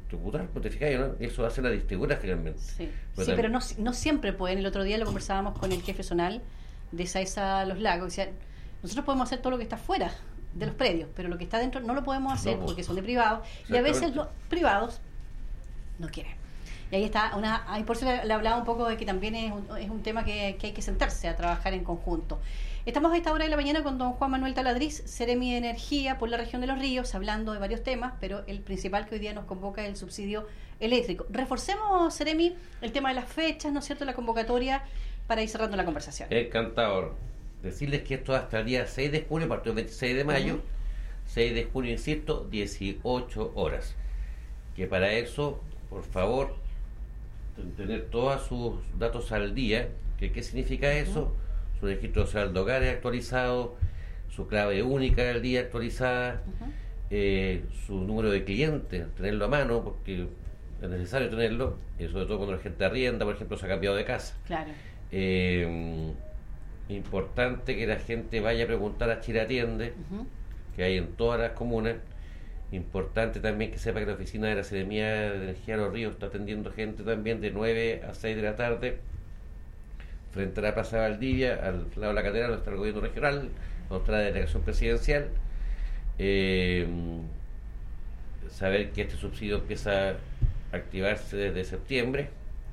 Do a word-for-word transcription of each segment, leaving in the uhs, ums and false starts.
tributar, pues te fijas, ¿no? Eso hace la distribuidora finalmente. Sí, Pero, sí, tam- pero no, no siempre pueden. El otro día lo conversábamos con el jefe zonal de Saiza Los Lagos. Decía, nosotros podemos hacer todo lo que está fuera de los predios, pero lo que está dentro no lo podemos hacer No, pues. porque son de privados y a veces los privados no quieren. Y ahí está, una, ahí por eso le, le hablaba un poco de que también es un, es un tema que, que hay que sentarse a trabajar en conjunto. Estamos a esta hora de la mañana con don Juan Manuel Taladriz, Seremi de Energía por la región de Los Ríos, hablando de varios temas, pero el principal que hoy día nos convoca es el subsidio eléctrico. Reforcemos, Seremi, el tema de las fechas, ¿no es cierto?, la convocatoria para ir cerrando la conversación. Encantador. Decirles que esto hasta el día seis de junio, a partir del veintiséis de mayo, uh-huh. seis de junio, insisto, dieciocho horas. Que para eso, por favor, tener todos sus datos al día. Que, ¿Qué significa eso? Uh-huh. Su registro social de hogares actualizado, su clave única del día actualizada, uh-huh. eh, su número de clientes, tenerlo a mano, porque es necesario tenerlo, y sobre todo cuando la gente arrienda, por ejemplo, se ha cambiado de casa. Claro. Eh, importante que la gente vaya a preguntar a Chile Atiende, uh-huh. que hay en todas las comunas. Importante también que sepa que la oficina de la Seremía de Energía de Los Ríos está atendiendo gente también de nueve a seis de la tarde frente a la Plaza Valdivia, al lado de la catedral donde está el gobierno regional, donde está la delegación presidencial. Eh, saber que este subsidio empieza a activarse desde septiembre.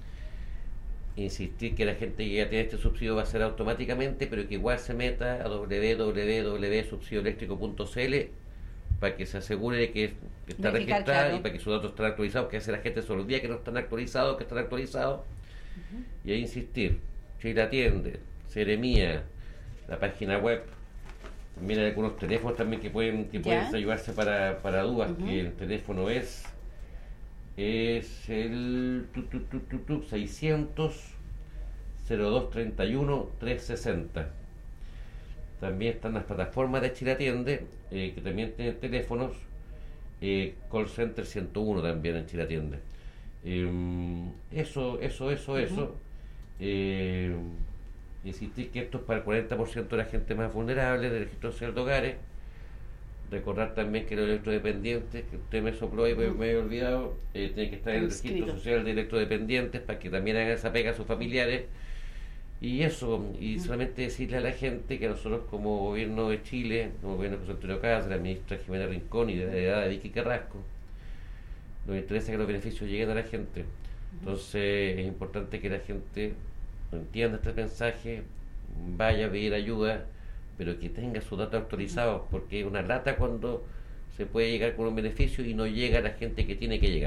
Insistir que la gente que ya tiene este subsidio va a ser automáticamente, pero que igual se meta a doble u doble u doble u punto subsidio eléctrico punto c l para que se asegure de que, que está Verificar, registrada, claro. Y para que sus datos estén actualizados, que hace la gente sobre los días que no están actualizados, que están actualizados. Uh-huh. Y ahí insistir, Chile Atiende, Seremía, la página web, también hay algunos teléfonos también que pueden que pueden ayudarse para, para dudas, uh-huh. que el teléfono es es el tu, tu, tu, tu, tu, seiscientos cero dos treinta y uno trescientos sesenta. También están las plataformas de Chile Atiende, eh, que también tienen teléfonos, eh, call center ciento uno también en Chile Atiende. Eh, eso, eso, eso, uh-huh. eso. Eh, insistir que esto es para el cuarenta por ciento de la gente más vulnerable del registro social de hogares. Recordar también que los electrodependientes, que usted me sopló y uh-huh. me he olvidado, eh, tienen que estar en el registro social de electrodependientes para que también hagan esa pega a sus familiares. Y eso, y solamente decirle a la gente que nosotros como gobierno de Chile, como gobierno de José Antonio Caz, de la ministra Jimena Rincón y de la edad de Vicky Carrasco, nos interesa que los beneficios lleguen a la gente. Entonces es importante que la gente entienda este mensaje, vaya a pedir ayuda, pero que tenga sus datos actualizados, porque es una lata cuando se puede llegar con un beneficio y no llega a la gente que tiene que llegar.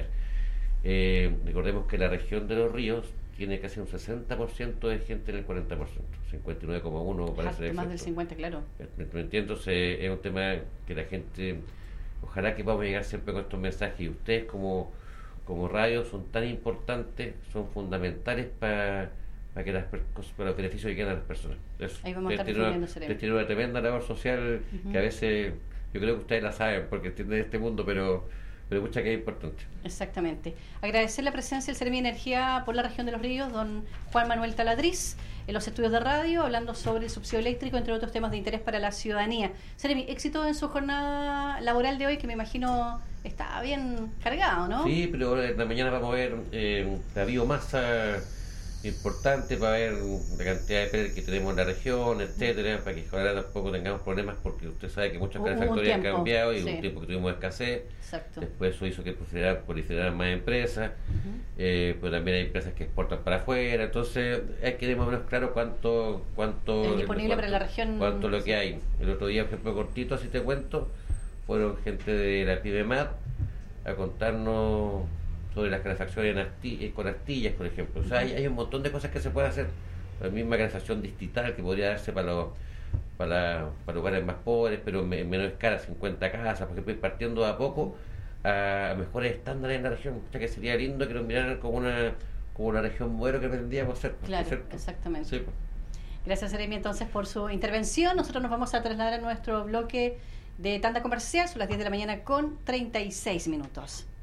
Eh, recordemos que la región de Los Ríos tiene casi un sesenta por ciento de gente en el cuarenta por ciento, cincuenta y nueve coma uno para ser más del cincuenta, claro. ¿Me entiendo? Se, es un tema que la gente, ojalá que podamos llegar siempre con estos mensajes, y ustedes como, como radio son tan importantes, son fundamentales para para que las, para los beneficios lleguen a las personas. Eso. Ahí vamos a estar refiriendo, Seremi. Tiene una tremenda labor social, uh-huh. que a veces, yo creo que ustedes la saben, porque entienden este mundo, pero pero mucha que es importante. Exactamente. Agradecer la presencia del Seremi de Energía por la región de Los Ríos, don Juan Manuel Taladriz, en los estudios de radio, hablando sobre el subsidio eléctrico, entre otros temas de interés para la ciudadanía. Seremi, éxito en su jornada laboral de hoy, que me imagino está bien cargado, ¿no? Sí, pero en la mañana vamos a ver eh, la biomasa importante para ver la cantidad de pérdidas que tenemos en la región, etcétera, para que ojalá tampoco tengamos problemas, porque usted sabe que muchas calefactorias han cambiado y sí. un tiempo que tuvimos escasez. Exacto. Después eso hizo que proliferaran más empresas, uh-huh. eh, pero también hay empresas que exportan para afuera, entonces hay que tener más o menos claro cuánto cuánto es disponible cuánto, para la región, cuánto lo que hay. El otro día, por ejemplo, cortito, así te cuento, fueron gente de la PyMEMAT a contarnos sobre las calefacciones en asti- con astillas, por ejemplo. O sea, hay, hay un montón de cosas que se pueden hacer. La misma calefacción distrital que podría darse para los para, para lugares más pobres, pero en me, menos escala, cincuenta casas, porque ir partiendo de a poco a, a mejores estándares en la región. O sea, que sería lindo que nos miraran como una como una región modelo que tendríamos ser. Claro, ¿cierto? Exactamente. Sí. Gracias, Seremi, entonces, por su intervención. Nosotros nos vamos a trasladar a nuestro bloque de tanda comercial. Son las diez de la mañana con treinta y seis minutos.